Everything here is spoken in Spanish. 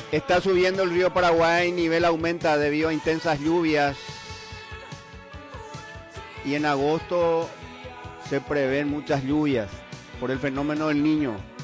Está subiendo el río Paraguay, nivel aumenta debido a intensas lluvias. Y en agosto se prevén muchas lluvias por el fenómeno del Niño.